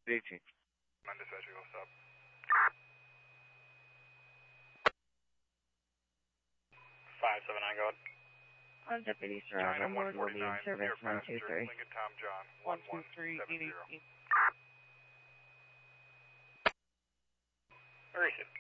18. My dispatcher, go stop. 579, go ahead. On Deputy Sarab, on board will be in service 123. Lincoln Tom John, 123, 1170. Where is it?